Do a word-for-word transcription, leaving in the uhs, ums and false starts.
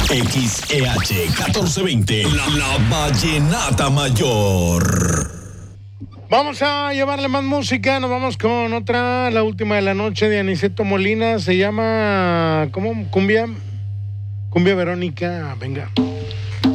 X E H catorce veinte, la, la Vallenata Mayor. Vamos a llevarle más música, nos vamos con otra, la última de la noche de Aniceto Molina, se llama, ¿cómo? Cumbia, Cumbia Verónica, venga.